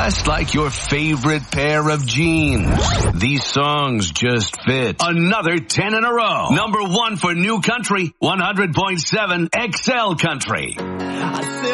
Just like your favorite pair of jeans. These songs just fit. Another 10 in a row. Number 1 for New Country, 100.7 XL Country.